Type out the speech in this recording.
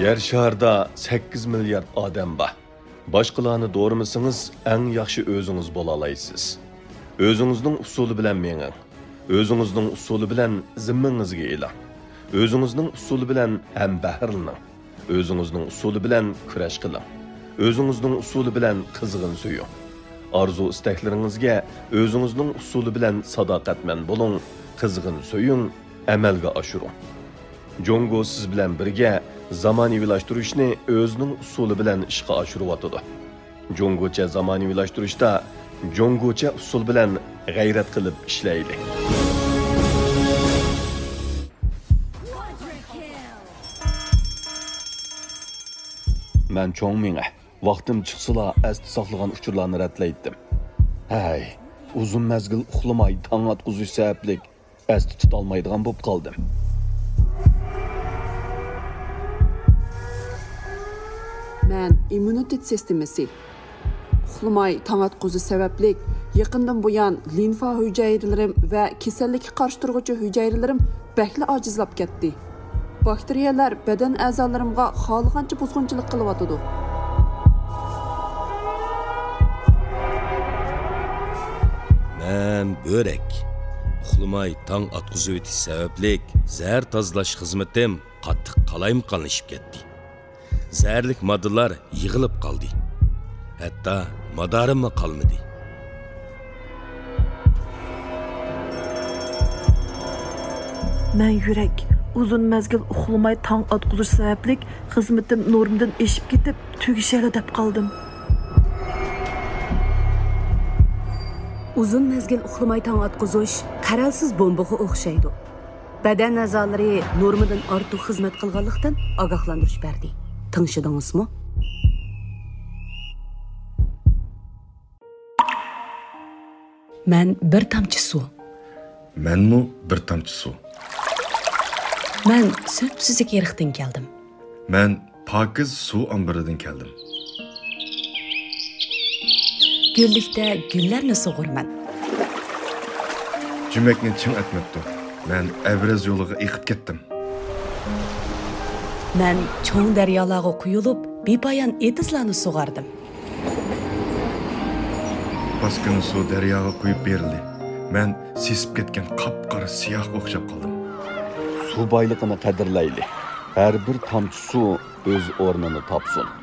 Yer şarda 8 milyard odam bor. Boshqalarni do'rimisingiz, eng yaxshi o'zingiz bo'la olasiz. O'zingizning usuli bilan menging. O'zingizning usuli bilan zimmangizga eling. O'zingizning usuli bilan ham bahrlaning. O'zingizning usuli bilan kurash qiling. O'zingizning usuli bilan qizg'in suying. Arzu istaklaringizga o'zingizning usuli bilan sadoqatman bo'ling, qizg'in suying, amalga oshiring. Jongo siz bilan birga zamonaviylashtirishni o'zining usuli bilan ishga oshiryotdi. Jongocha zamonaviylashtirishda jongocha usul bilan g'ayrat qilib ishlaylik. Men cho'ng menga vaqtim chiqsala asti saqlagan uchurlarni ratlaydim. Hay, uzun mezgil uxlamay tong atquzish sababli asti tutolmaydigan bo'lib qoldim. Men immunitet sistemasi uxlamay tong atquzish sababli yaqindan buyon limfa hujayralarim va kasallikka qarshi turuvchi hujayralarim bakli ojizlab ketdi. Bakteriyalar badan a'zolarimga xohlagancha buzg'unchilik qilyotdi. Men börek. Uxlamay tong atquzish o'tish sababli zahar tozalash xizmatim qattiq qalayimqonlashib ketdi. Zərlik moddalar yığılıb qaldı. Hətta madarim qalmadı. Mən yürək uzun məzgil uxlamay tong atquzish sababli xizmatim normdan eşib ketib tugishali deb qoldim. Uzun mezgil uxlamay tong atquzish qaralsiz bombaga o'xshaydi. Badan a'zolari normadan ortiq xizmat qilganlikdan ogohlantirish berdi. Tanışdыңызmı? Ben bir tamçı su. Menmi bir tamçı su. Ben söpsüzlük yerikten geldim. Men pakiz su ambiridan keldim. Güllikte güllerni soğurman. Cümekni çim etmepti. Men Evrez yoluga eqib ketdim. Ben çoğun deryalarga quyulup bepayan etizlarni soğardım. Baskını su deryaga quyup berildi. Men sesip ketken qapqara siyah o'xshab qoldim. Su boyligini qadrlaylik. Har bir tomchi suv o'z o'rnini topsin.